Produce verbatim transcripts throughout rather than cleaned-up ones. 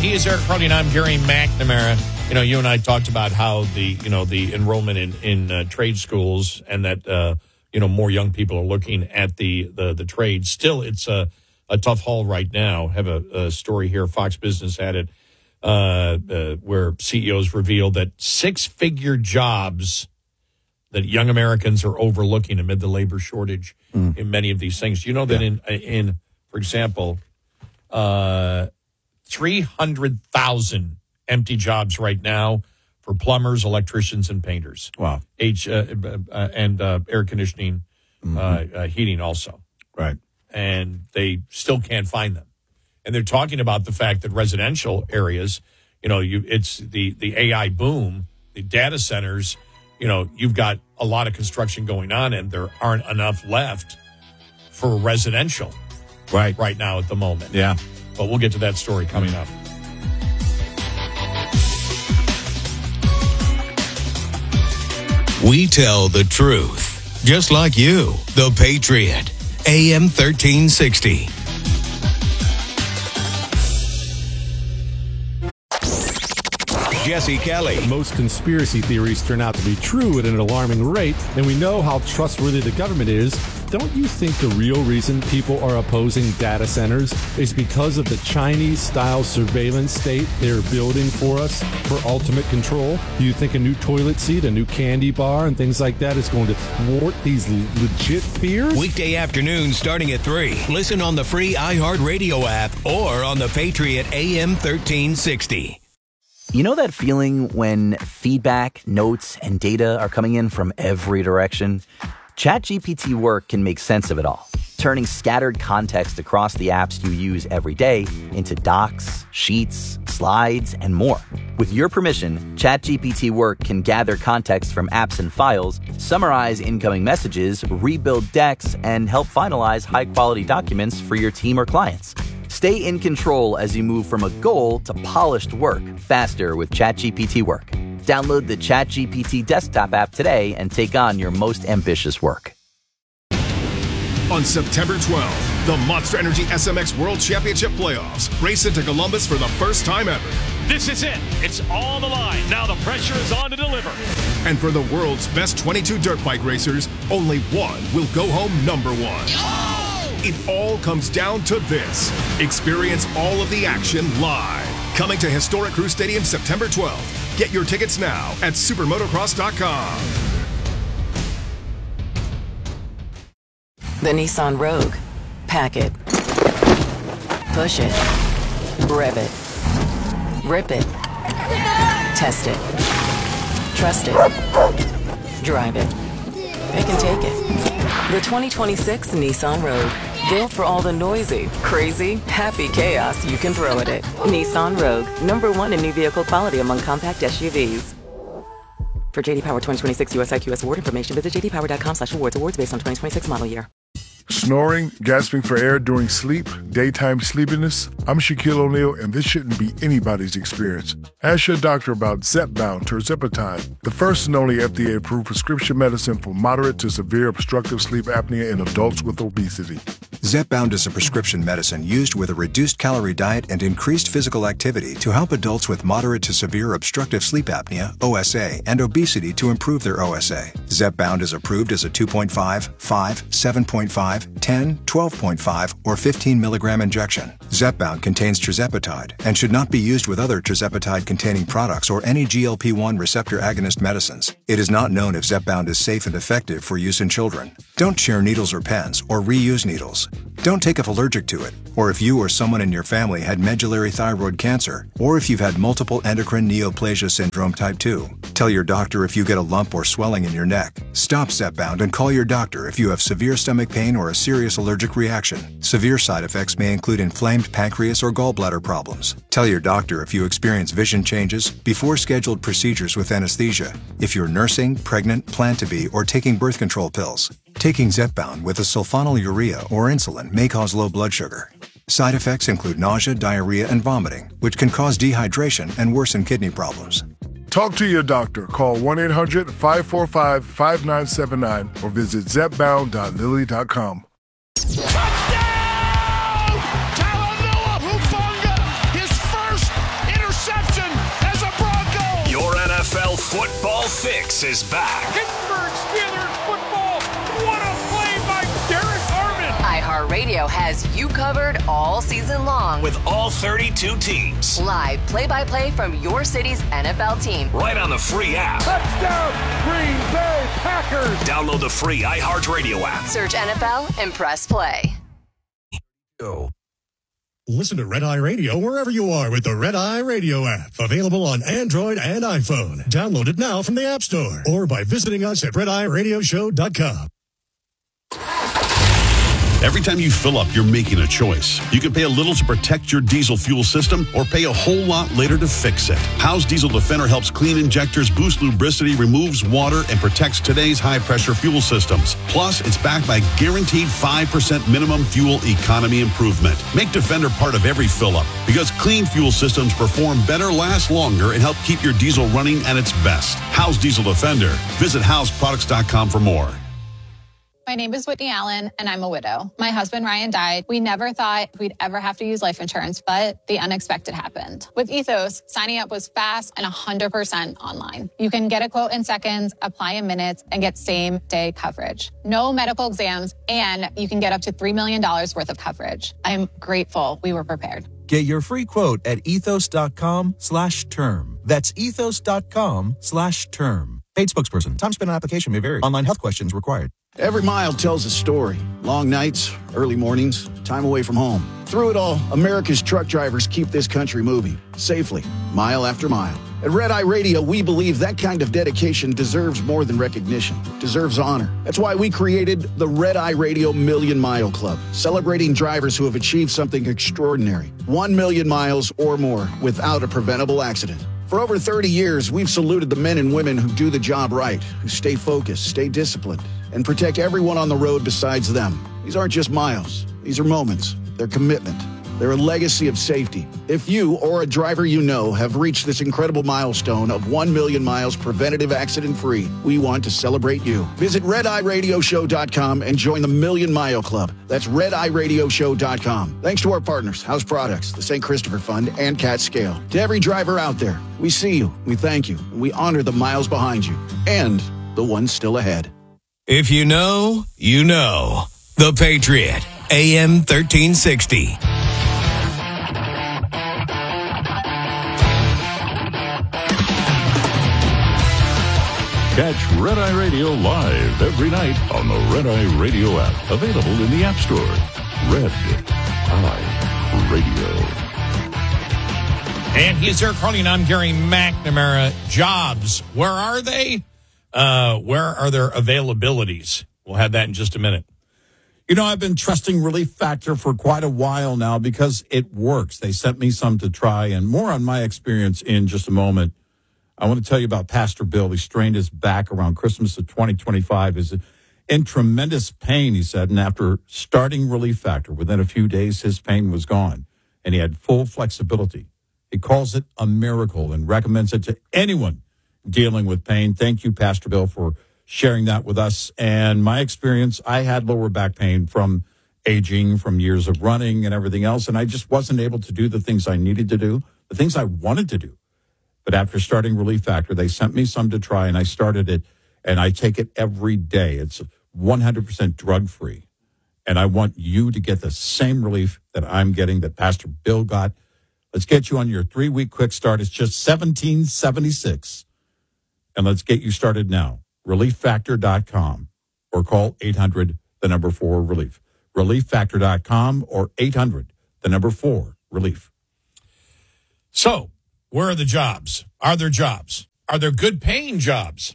He is Eric Crowley, and I'm Gary McNamara. You know, you and I talked about how the, you know, the enrollment in, in uh, trade schools and that, uh, you know, more young people are looking at the, the, the trade. Still, it's a, a tough haul right now. I have a, a story here. Fox Business had it uh, uh, where C E Os revealed that six-figure jobs that young Americans are overlooking amid the labor shortage mm. in many of these things. You know that yeah. in, in, for example, uh, three hundred thousand empty jobs right now for plumbers, electricians, and painters. Wow. H, uh, uh, and uh, air conditioning, mm-hmm. uh, uh, heating also. Right. And they still can't find them. And they're talking about the fact that residential areas, you know, you it's the, the A I boom, the data centers, you know, you've got a lot of construction going on, and there aren't enough left for residential right, right now at the moment. Yeah. But we'll get to that story coming up. We tell the truth, just like you. The Patriot, A M thirteen sixty. Jesse Kelly. Most conspiracy theories turn out to be true at an alarming rate, and we know how trustworthy the government is. Don't you think the real reason people are opposing data centers is because of the Chinese-style surveillance state they're building for us for ultimate control? Do you think a new toilet seat, a new candy bar, and things like that is going to thwart these legit fears? Weekday afternoon starting at three. Listen on the free iHeartRadio app or on the Patriot A M thirteen sixty. You know that feeling when feedback, notes, and data are coming in from every direction? ChatGPT Work can make sense of it all, turning scattered context across the apps you use every day into docs, sheets, slides, and more. With your permission, ChatGPT Work can gather context from apps and files, summarize incoming messages, rebuild decks, and help finalize high-quality documents for your team or clients. Stay in control as you move from a goal to polished work faster with ChatGPT Work. Download the ChatGPT desktop app today and take on your most ambitious work. On September twelfth, the Monster Energy S M X World Championship Playoffs race into Columbus for the first time ever. This is it. It's on the line. Now the pressure is on to deliver. And for the world's best twenty-two dirt bike racers, only one will go home number one. Oh! It all comes down to this. Experience all of the action live. Coming to historic Crew Stadium September twelfth. Get your tickets now at supermotocross dot com. The Nissan Rogue. Pack it. Push it. Rev it. Rip it. Test it. Trust it. Drive it. It can take it. The twenty twenty-six Nissan Rogue. Built for all the noisy, crazy, happy chaos you can throw at it. Nissan Rogue. Number one in new vehicle quality among compact S U Vs. For J D Power twenty twenty-six U S I Q S award information, visit j d power dot com slash awards. Awards based on twenty twenty-six model year. Snoring, gasping for air during sleep, daytime sleepiness. I'm Shaquille O'Neal, and this shouldn't be anybody's experience. Ask your doctor about Zepbound tirzepatide, the first and only F D A-approved prescription medicine for moderate to severe obstructive sleep apnea in adults with obesity. Zepbound is a prescription medicine used with a reduced calorie diet and increased physical activity to help adults with moderate to severe obstructive sleep apnea, O S A, and obesity to improve their O S A. Zepbound is approved as a two point five, five, seven point five, ten, twelve point five, or fifteen milligram injection. Zepbound contains tirzepatide and should not be used with other tirzepatide-containing products or any G L P one receptor agonist medicines. It is not known if Zepbound is safe and effective for use in children. Don't share needles or pens or reuse needles. Don't take if allergic to it, or if you or someone in your family had medullary thyroid cancer, or if you've had multiple endocrine neoplasia syndrome type two. Tell your doctor if you get a lump or swelling in your neck. Stop Zepbound and call your doctor if you have severe stomach pain or a serious allergic reaction. Severe side effects may include inflamed pancreas or gallbladder problems. Tell your doctor if you experience vision changes before scheduled procedures with anesthesia, if you're nursing, pregnant, plan to be, or taking birth control pills. Taking Zepbound with a sulfonylurea or insulin may cause low blood sugar. Side effects include nausea, diarrhea, and vomiting, which can cause dehydration and worsen kidney problems. Talk to your doctor. Call one eight hundred, five four five, five nine seven nine or visit zepbound dot lilly dot com. Touchdown! Talanoa Hufanga, his first Fix is back. Pittsburgh Steelers football. What a play by Derek Armand. iHeartRadio has you covered all season long. With all thirty-two teams. Live play-by-play from your city's N F L team. Right on the free app. Touchdown, Green Bay Packers. Download the free iHeartRadio app. Search N F L and press play. Go. Listen to Red Eye Radio wherever you are with the Red Eye Radio app. Available on Android and iPhone. Download it now from the App Store or by visiting us at red eye radio show dot com. Every time you fill up, you're making a choice. You can pay a little to protect your diesel fuel system or pay a whole lot later to fix it. Howe's Diesel Defender helps clean injectors, boost lubricity, removes water, and protects today's high-pressure fuel systems. Plus, it's backed by guaranteed five percent minimum fuel economy improvement. Make Defender part of every fill-up because clean fuel systems perform better, last longer, and help keep your diesel running at its best. Howe's Diesel Defender. Visit house products dot com for more. My name is Whitney Allen, and I'm a widow. My husband, Ryan, died. We never thought we'd ever have to use life insurance, but the unexpected happened. With Ethos, signing up was fast and one hundred percent online. You can get a quote in seconds, apply in minutes, and get same-day coverage. No medical exams, and you can get up to three million dollars worth of coverage. I'm grateful we were prepared. Get your free quote at ethos.com slash term. That's ethos.com slash term. Paid spokesperson. Time spent on application may vary. Online health questions required. Every mile tells a story. Long nights, early mornings, time away from home. Through it all, America's truck drivers keep this country moving safely, mile after mile. At Red Eye Radio, we believe that kind of dedication deserves more than recognition, deserves honor. That's why we created the Red Eye Radio Million Mile Club, celebrating drivers who have achieved something extraordinary. One million miles or more without a preventable accident. For over thirty years, we've saluted the men and women who do the job right, who stay focused, stay disciplined, and protect everyone on the road besides them. These aren't just miles. These are moments. They're commitment. They're a legacy of safety. If you or a driver you know have reached this incredible milestone of one million miles preventative accident-free, we want to celebrate you. Visit red eye radio show dot com and join the Million Mile Club. That's red eye radio show dot com. Thanks to our partners, House Products, the Saint Christopher Fund, and Cat Scale. To every driver out there, we see you, we thank you, and we honor the miles behind you and the ones still ahead. If you know, you know. The Patriot, A M thirteen sixty. Catch Red Eye Radio live every night on the Red Eye Radio app. Available in the App Store. Red Eye Radio. And he's Eric Carly, and I'm Gary McNamara. Jobs, where are they? Uh, where are their availabilities? We'll have that in just a minute. You know, I've been trusting Relief Factor for quite a while now because it works. They sent me some to try, and more on my experience in just a moment. I want to tell you about Pastor Bill. He strained his back around Christmas of twenty twenty-five. He's in tremendous pain, he said, and after starting Relief Factor, within a few days, his pain was gone, and he had full flexibility. He calls it a miracle and recommends it to anyone dealing with pain. Thank you, Pastor Bill, for sharing that with us. And my experience, I had lower back pain from aging, from years of running and everything else, and I just wasn't able to do the things I needed to do, the things I wanted to do. But after starting Relief Factor, they sent me some to try, and I started it, and I take it every day. It's one hundred percent drug-free, and I want you to get the same relief that I'm getting, that Pastor Bill got. Let's get you on your three-week quick start. It's just seventeen seventy-six, and let's get you started now. relief factor dot com or call eight hundred, the number four, relief. relief factor dot com or eight hundred, the number four, relief. So, where are the jobs? Are there jobs? Are there good paying jobs?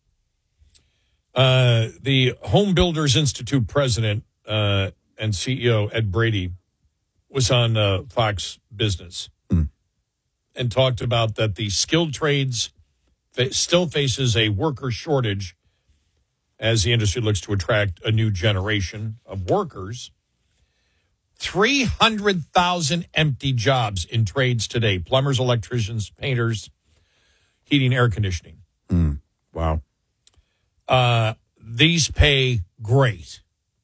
Uh, the Home Builders Institute president uh, and C E O, Ed Brady, was on uh, Fox Business mm. and talked about that the skilled trades fa- still faces a worker shortage as the industry looks to attract a new generation of workers. three hundred thousand empty jobs in trades today. Plumbers, electricians, painters, heating, air conditioning. Mm. Wow. Uh, these pay great.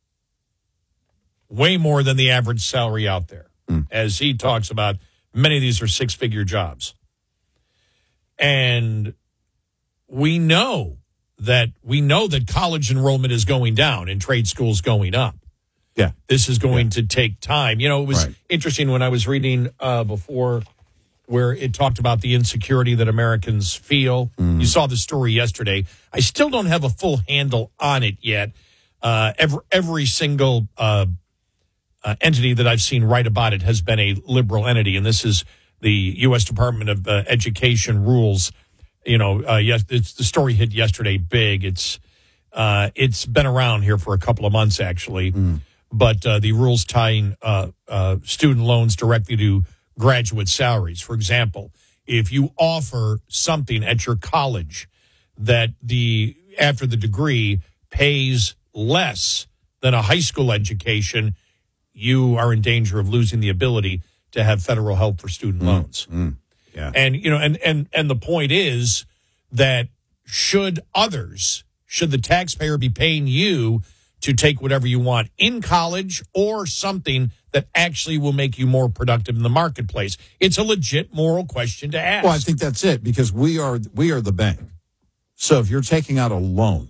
Way more than the average salary out there. Mm. As he talks about, many of these are six-figure jobs. And we know that we know that college enrollment is going down and trade schools going up. Yeah. This is going yeah. to take time. You know, it was right. interesting when I was reading uh, before where it talked about the insecurity that Americans feel. Mm. You saw the story yesterday. I still don't have a full handle on it yet. Uh, every, every single uh, uh, entity that I've seen write about it has been a liberal entity, and this is the U S Department of uh, Education rules. You know, uh, yes, it's, the story hit yesterday big. It's uh, it's been around here for a couple of months, actually. Mm. But uh, the rules tying uh, uh, student loans directly to graduate salaries. For example, if you offer something at your college that the after the degree pays less than a high school education, you are in danger of losing the ability to have federal help for student loans. Mm. Mm. Yeah. And, you know, and, and, and the point is that should others, should the taxpayer be paying you to take whatever you want in college or something that actually will make you more productive in the marketplace? It's a legit moral question to ask. Well, I think that's it, because we are we are the bank. So if you're taking out a loan,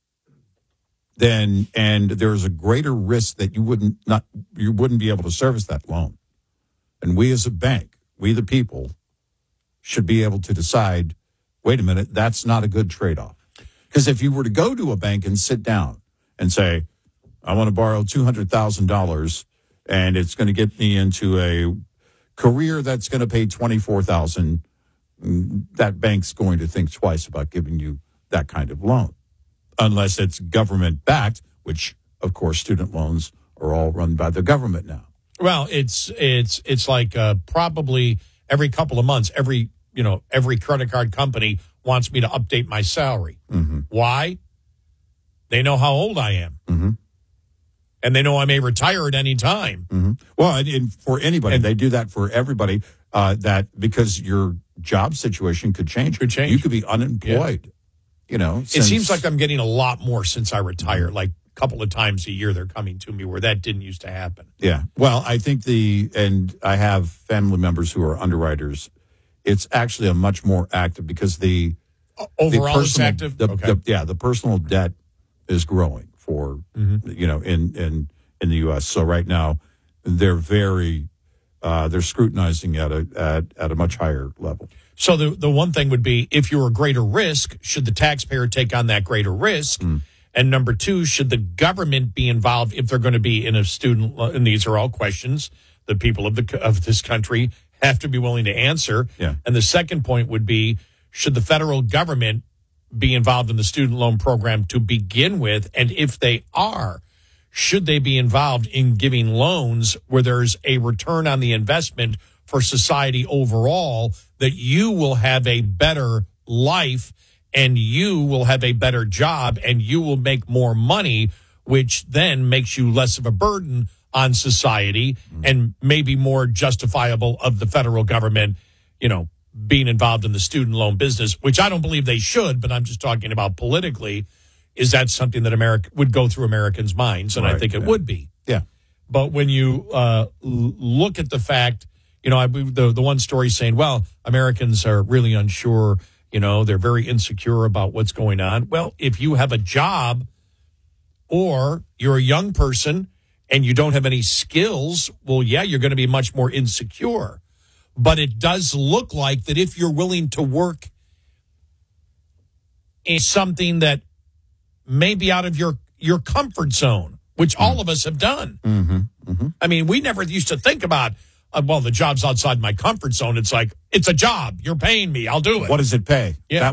then and there's a greater risk that you wouldn't not you wouldn't be able to service that loan. And we as a bank, we the people, should be able to decide, wait a minute, that's not a good trade-off. Because if you were to go to a bank and sit down and say, I want to borrow two hundred thousand dollars and it's going to get me into a career that's going to pay twenty-four thousand dollars, that bank's going to think twice about giving you that kind of loan. Unless it's government-backed, which, of course, student loans are all run by the government now. Well, it's it's it's like uh, probably every couple of months, every you know every credit card company wants me to update my salary. Mm-hmm. Why? They know how old I am. Mm-hmm. And they know I may retire at any time. Mm-hmm. Well, and, and for anybody, and, they do that for everybody, uh, that because your job situation could change. Could change. You could be unemployed, yeah. you know. Since, it seems like I'm getting a lot more since I retired. Like a couple of times a year they're coming to me where that didn't used to happen. Yeah. Well, I think the, and I have family members who are underwriters. It's actually a much more active because the, overall the personal, it's active? The, okay. the, yeah, the personal debt is growing for, mm-hmm. you know, in, in, in the U S. So right now they're very, uh, they're scrutinizing at a, at, at a much higher level. So the, the one thing would be, if you're a greater risk, should the taxpayer take on that greater risk? Mm. And number two, should the government be involved if they're going to be in a student, and these are all questions that people of the, of this country have to be willing to answer. Yeah. And the second point would be, should the federal government be involved in the student loan program to begin with? And if they are, should they be involved in giving loans where there's a return on the investment for society overall, that you will have a better life and you will have a better job and you will make more money, which then makes you less of a burden on society mm. and maybe more justifiable of the federal government, you know, being involved in the student loan business, which I don't believe they should, but I'm just talking about politically. Is that something that America would go through Americans' minds? And right, I think it yeah. would be. Yeah. But when you uh, look at the fact, you know, I, the, the one story saying, well, Americans are really unsure, you know, they're very insecure about what's going on. Well, if you have a job or you're a young person and you don't have any skills, well, yeah, you're going to be much more insecure. But it does look like that if you're willing to work in something that may be out of your, your comfort zone, which mm. all of us have done. Mm-hmm. Mm-hmm. I mean, we never used to think about, uh, well, the job's outside my comfort zone. It's like, it's a job. You're paying me. I'll do it. What does it pay? Yeah. That